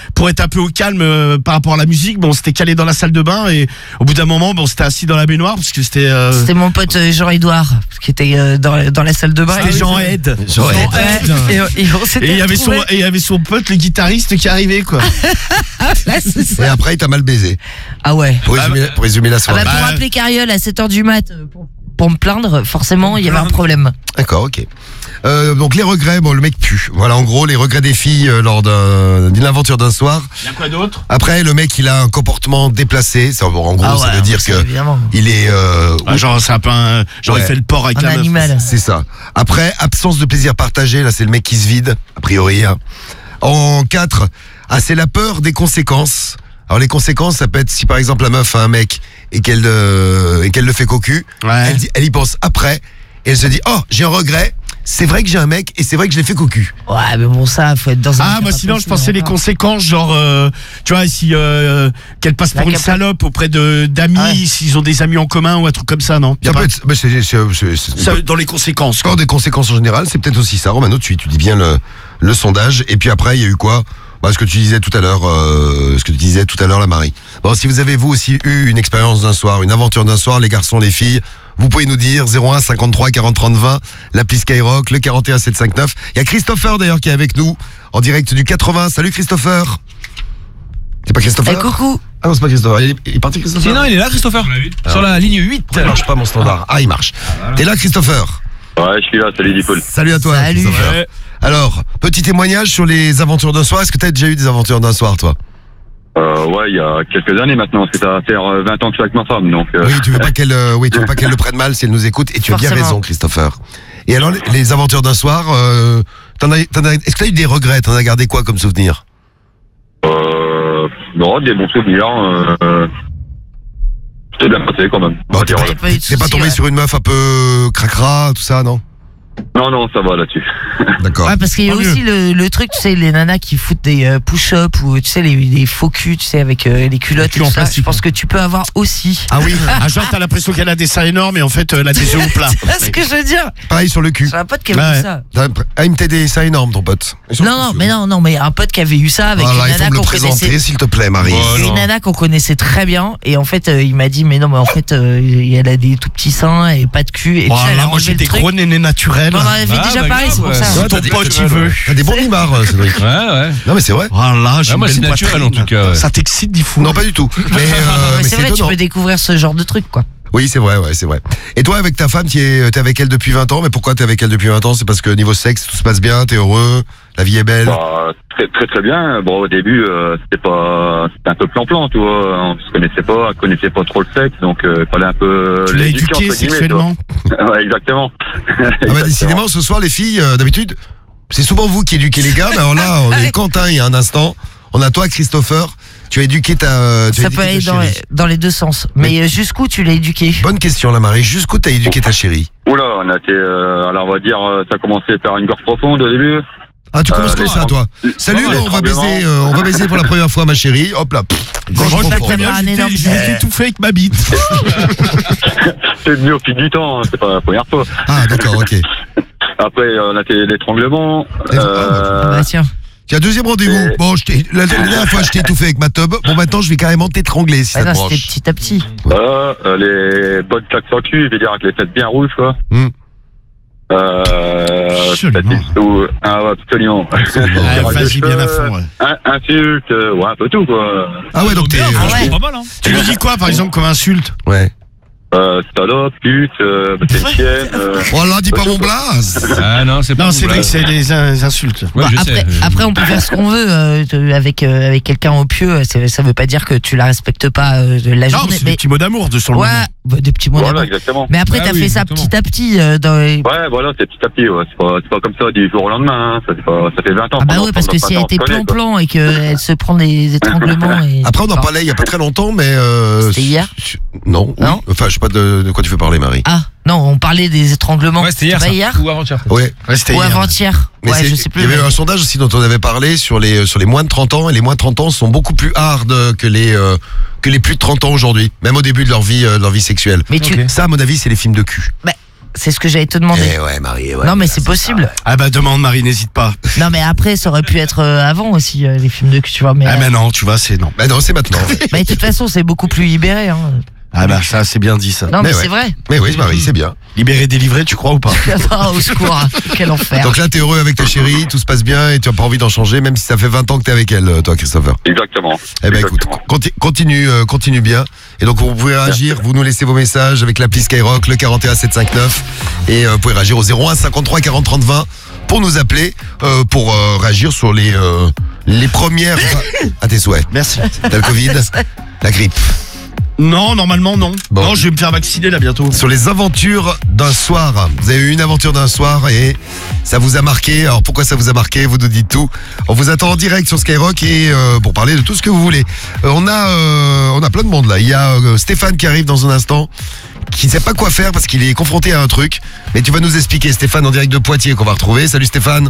pour être un peu au calme euh, par rapport à la musique, bon, on s'était calé dans la salle de bain et au bout d'un moment, bon, on s'était assis dans la baignoire parce que c'était. Euh... C'était mon pote euh, Jean-Edouard qui était euh, dans, dans la salle de bain. C'était Jean-Ed. Jean-Ed. Ouais, et, et on s'était Et il y avait son, retrouvés. et il y avait son pote, le guitariste, qui arrivait, quoi. Là, c'est Et ça. après, il t'a mal baisé. Ah ouais. Pour résumer, pour résumer la Ah soirée. bah, pour Bah, appeler Cariole à sept heures du mat euh, pour, pour me plaindre, forcément, il y avait un problème. D'accord, ok. Euh, donc les regrets, bon, le mec pue. Voilà, en gros, les regrets des filles euh, lors d'un- d'une aventure d'un soir. Il y a quoi d'autre? Après, le mec, il a un comportement déplacé. Ça, bon, en gros, Ah ça ouais, veut dire ça, que évidemment. il est. Euh, Ah, genre, c'est un peu un. Genre, Ouais. il fait le porc avec Un la meuf. animal. C'est ça. Après, absence de plaisir partagé. Là, c'est le mec qui se vide, a priori. Hein. En quatre, ah, c'est la peur des conséquences. Alors les conséquences, ça peut être si par exemple la meuf a un mec et qu'elle euh, et qu'elle le fait cocu, Ouais. elle, dit- elle y pense après et elle se dit oh j'ai un regret. C'est vrai que j'ai un mec et c'est vrai que je l'ai fait cocu. Ouais, mais bon, ça, faut être dans un. Ah, moi sinon je pensais les conséquences, genre, euh, tu vois, si euh, qu'elle passe La pour une capa- salope auprès de d'amis, Ah ouais. s'ils ont des amis en commun ou un truc comme ça, non? Y a Ça pas- peut être, mais c'est, c'est, c'est- c'est- ça, dans les conséquences. quoi. Encore des conséquences en général, c'est peut-être aussi ça. Romano, tu, tu dis bien le, le sondage. Et puis après, il y a eu quoi? Bah, ce que tu disais tout à l'heure, euh, ce que tu disais tout à l'heure, la Marie. Bon, si vous avez vous aussi eu une expérience d'un soir, une aventure d'un soir, les garçons, les filles, vous pouvez nous dire zéro un cinquante-trois quarante trente vingt, l'appli Skyrock, le quarante et un sept cent cinquante-neuf. Il y a Christopher d'ailleurs qui est avec nous en direct du quatre-vingts. Salut Christopher. C'est pas Christopher? Eh, coucou. Ah non, c'est pas Christopher. Il est, il est parti Christopher? Sinon, il est là, Christopher. Sur la ligne huit. Il marche pas mon standard. Ah, il marche. T'es là Christopher? Ouais, je suis là, salut Dipoul. Salut à toi Salut. Christopher. Ouais. Alors, petit témoignage sur les aventures d'un soir. Est-ce que tu as déjà eu des aventures d'un soir, toi? Euh, ouais, il y a quelques années maintenant, c'est ça va faire euh, vingt ans que je suis avec ma femme, donc... Euh, Oui, tu veux pas qu'elle, euh, oui, tu veux pas qu'elle le prenne mal si elle nous écoute. Et tu as bien Forcément. raison, Christopher. Et alors, les, les aventures d'un soir, euh, t'en as, t'en as, est-ce que t'as eu des regrets? T'en as gardé quoi comme souvenir? euh, non, des bons souvenirs. Euh, euh, C'était bien passé quand même. Bon, on va t'es dire, pas, Il y a pas eu de t'es pas soucis, tombé ouais. sur une meuf un peu cracra, tout ça, non? Non, non, ça va là-dessus. D'accord. Ouais, parce qu'il y a Tant aussi le, le truc, tu sais, les nanas qui foutent des euh, push-ups ou tu sais, les, les faux culs, tu sais, avec euh, les culottes et culs en tout ça. plastique, Je pense que tu peux avoir aussi. Ah oui, ah, genre t'as l'impression qu'elle a des seins énormes et en fait euh, elle a des œufs au plat. C'est ce que je veux dire. Pareil sur le cul. J'ai un pote qui avait Ouais. eu ça. T'as- Ah, il me t'a dit ça énorme, ton pote. Non, non, mais non, non, mais un pote qui avait eu ça avec Voilà, une il faut nana me le qu'on présenter, connaissait. s'il te plaît, Marie. Oh, C'est non. une nana qu'on connaissait très bien et en fait euh, il m'a dit mais non mais en fait euh, elle a des tout petits seins et pas de cul et Oh tu sais, elle a là, moi enlevé j'ai le des truc. gros nénés naturels. Non, on en avait Ah, déjà bah, parlé, c'est pour grave, ça. ouais. Ton t'as des- pote t'as qui des- veut. T'as des bons nibards, euh, Cédric. Ouais, ouais. Non, mais c'est vrai. Oh là, j'ai Ah, une moi, belle c'est naturel, poitrine. en tout cas, ouais. Ça t'excite d'y fou. Non, pas du tout. Mais, euh, Mais mais c'est vrai, tu étonnant. peux découvrir ce genre de truc quoi. Oui, c'est vrai, ouais, c'est vrai. Et toi, avec ta femme, tu es, t'es avec elle depuis vingt ans, mais pourquoi t'es avec elle depuis vingt ans? C'est parce que niveau sexe, tout se passe bien, t'es heureux, la vie est belle. Bah, très très très bien. Bon, au début, euh, c'était pas, c'était un peu plan-plan, tu vois. On se connaissait pas, on connaissait pas trop le sexe, donc il euh, fallait un peu Tu l'as l'éduquer, éduqué entre guillemets, sexuellement. tu vois. Ouais, exactement. Ah bah, décidément, ce soir, les filles, euh, d'habitude, c'est souvent vous qui éduquez les gars, mais alors là, on est Quentin, il y a un instant. On a toi, Christopher. Tu as éduqué ta, euh, tu as Ça éduqué peut ta aller dans, chérie. dans les deux sens. Mais euh, jusqu'où tu l'as éduqué? Bonne question, la Marie. Jusqu'où t'as éduqué ta chérie? Oula, on a été, euh, alors on va dire, euh, ça a commencé par une gorge profonde au début. Ah, tu commences Euh, comme les- ça, toi. Salut, les non, on va tremblements. baiser, euh, on va baiser pour la première fois, ma chérie. Hop là. Pff, gorge Moi, je la profonde. première, Un j'étais- énorme je m'étais baiser. étouffé avec ma bite. C'est venu au fil du temps, hein, c'est pas la première fois. Ah, d'accord, ok. Après, euh, on a fait l'étranglement. Et- Ah Euh, bah tiens. Tiens, deuxième rendez-vous. Et- Bon, je t'ai- la, la dernière fois, je t'ai étouffé avec ma tub. Bon, maintenant, je vais carrément t'étrangler si Ah ça non, te c'était branche. petit à petit. voilà, euh, les bonnes claques sur le cul, je veux dire, avec les fesses bien rouges, quoi. Hmm. Euh, Absolument. peut-être- ou- ah ouais, absolument. Absolument. Ouais, Tirage de Vas-y bien à cheveux, fond. Ouais. in- Insultes, euh, ouais, un peu tout, quoi. Ah ouais, donc t'es... Bien, euh, franchement, pas mal, hein. Tu lui dis quoi par exemple comme insulte? Ouais. Euh, salope, pute, euh, bah, c'est une chienne. Euh, Oh là, dis pas mon blaze. Ah non, c'est pas Non, bon, c'est vrai là. que c'est des in- insultes. Ouais, Bah, je après, sais. après, on peut faire ce qu'on veut euh, de- avec euh, avec quelqu'un au pieu. c'est- Ça veut pas dire que tu la respectes pas euh, de la Non, journée. c'est des Mais petits mots d'amour de sur le ouais, moment. bah, des petits mots voilà, d'amour. exactement. Mais après, Ah t'as oui, fait ça exactement. petit à petit. Euh, dans les- Ouais, voilà, c'est petit à petit, ouais. C'est pas, c'est pas comme ça du jour au lendemain, hein. Ça, c'est pas, ça fait vingt ans. Ah bah qu'on ouais, parce entend que dans si elle vingt ans, était on se connaît, quoi. plan-plan et qu'elle se prend des étranglements et... Après, on en Bon. parlait il y a pas très longtemps, mais... Euh, C'était hier su- Non. oui. Non Enfin, je sais pas de, de quoi tu veux parler, Marie. Ah, non, on parlait des étranglements. Ouais, c'était hier, pas ça. hier Ou avant-hier. Ouais. Ouais, c'était Ou hier. avant-hier. Mais Ouais, c'est- je sais plus. il y avait mais- un sondage aussi dont on avait parlé sur les sur les moins de trente ans, et les moins de trente ans sont beaucoup plus hard que les euh, que les plus de trente ans aujourd'hui, même au début de leur vie euh, de leur vie sexuelle. Mais tu... Ok. Ça, à mon avis, c'est les films de cul. C'est ce que j'allais te demander. Eh ouais, Marie, ouais. non, mais c'est possible. Ah bah demande Marie, n'hésite pas. Non, mais après, ça aurait pu être euh, avant aussi, euh, les films de cul, tu vois. Mais, Ah euh, mais non, tu vois, c'est non. Bah non, c'est maintenant. bah, de toute façon, c'est beaucoup plus libéré. Hein. Ah bah ça, c'est bien dit ça. Non, mais, Mais c'est ouais. vrai. Mais oui, Marie, c'est bien. Libéré, délivré, tu crois ou pas? Ah, au secours, hein. Quel enfer. Donc là, t'es heureux avec ta chérie, tout se passe bien et tu as pas envie d'en changer, même si ça fait vingt ans que t'es avec elle, toi, Christopher. Exactement. Eh ben écoute, Exactement. conti- continue, euh, continue bien. Et donc vous pouvez réagir, vous nous laissez vos messages avec l'appli Skyrock, le quarante et un sept cent cinquante-neuf. Et euh, vous pouvez réagir au zéro un cinquante-trois quarante trente vingt pour nous appeler, euh, pour euh, réagir sur les, euh, les premières... à tes souhaits. Merci. T'as le Covid, la grippe. Non, normalement non. Bon. Non, je vais me faire vacciner là bientôt. Sur les aventures d'un soir. Vous avez eu une aventure d'un soir et ça vous a marqué. Alors pourquoi ça vous a marqué? Vous nous dites tout. On vous attend en direct sur Skyrock et euh, pour parler de tout ce que vous voulez. Euh, on a euh, on a plein de monde là. Il y a euh, Stéphane qui arrive dans un instant, qui ne sait pas quoi faire parce qu'il est confronté à un truc. Mais tu vas nous expliquer, Stéphane, en direct de Poitiers, qu'on va retrouver. Salut Stéphane.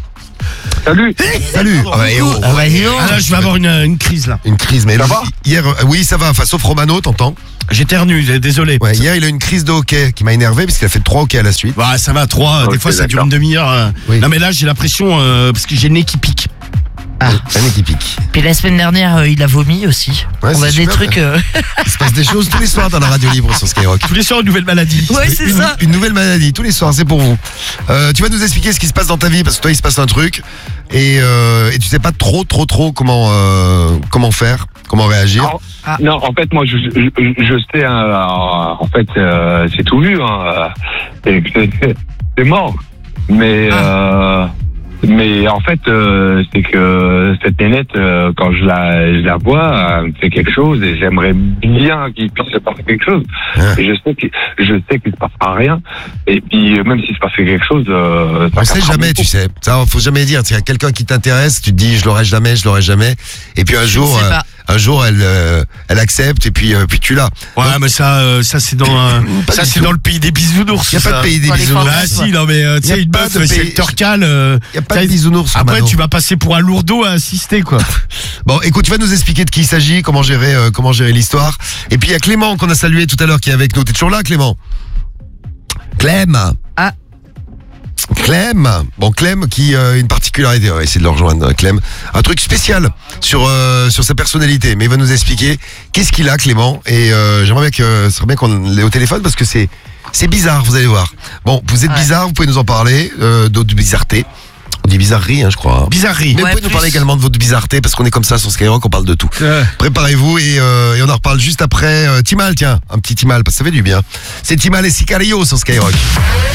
Salut. Salut. Ah ouais, oh, Ah bah, dis donc. Ah là, je vais avoir une, une crise là. Une crise, mais Ça le- va hier, euh, oui, ça va. Enfin, sauf Romano, t'entends? J'éternue, désolé. Ouais, hier, il a eu une crise de hockey qui m'a énervé parce qu'il a fait trois hockey à la suite. Bah ça va, trois, Ok, des fois ça dure d'accord. une demi-heure. euh. Oui. Non mais là j'ai la pression euh, parce que j'ai le nez qui pique. Ah. Un qui pique. Puis la semaine dernière, euh, il a vomi aussi. Ouais, On c'est a des super, trucs. euh, Il se passe des choses tous les soirs dans la radio libre sur Skyrock. Tous les soirs une nouvelle maladie. Ouais, c'est une, ça. une nouvelle maladie, tous les soirs, c'est pour vous. Euh, tu vas nous expliquer ce qui se passe dans ta vie, parce que toi, il se passe un truc, et, euh, et tu sais pas trop, trop, trop comment, euh, comment faire, comment réagir. Non, Ah. non, en fait, moi, je, je, je sais, hein, en fait, euh, c'est tout vu. Hein, c'est c'est mort. Mais, euh, mais en fait, euh, c'est que cette nénette, euh, quand je la, je la vois, elle me fait quelque chose et j'aimerais bien qu'il puisse se passer quelque chose. Ah. Et je sais que je sais qu'il se passera rien. Et puis, euh, même s'il se passait quelque chose, euh, ça On sait cassera jamais, beaucoup. tu sais. Ça, faut jamais dire. S'il y a quelqu'un qui t'intéresse, tu te dis, je l'aurai jamais, je l'aurai jamais. Et puis un jour, sais euh, pas. un jour, elle, euh, elle accepte, et puis, euh, puis tu l'as. Ouais mais ça, euh, ça c'est dans, euh, Pas ça du c'est tout. dans le pays des bisounours. Il n'y a ça. pas de pays des Dans les bisounours. forêts. Ah si, non mais euh, tu Y a sais une pas meuf, de si pays- elle te recale, euh, Il n'y a pas de t'as- bisounours. après Romano. tu vas passer pour un lourdeau à assister quoi. Bon, écoute, tu vas nous expliquer de qui il s'agit, comment gérer, euh, comment gérer l'histoire. Et puis il y a Clément qu'on a salué tout à l'heure qui est avec nous. T'es toujours là, Clément? Clem. Ah. Clem. Bon, Clem qui a une particularité. On va essayer de le rejoindre, Clem. Un truc spécial sur euh, sur sa personnalité. Mais il va nous expliquer qu'est-ce qu'il a, Clément. Et euh, j'aimerais bien que ce serait bien qu'on l'ait au téléphone parce que c'est c'est bizarre. Vous allez voir. Bon, vous êtes Ouais. bizarre. Vous pouvez nous en parler euh, d'autres bizarretés. On dit bizarrerie, hein, je crois. Bizarrerie. Mais Ouais, vous pouvez nous plus. parler également de votre bizarreté parce qu'on est comme ça sur Skyrock, on parle de tout. Préparez-vous et, euh, et on en reparle juste après. Euh, Timal, tiens, un petit Timal, parce que ça fait du bien. C'est Timal et Sicario sur Skyrock.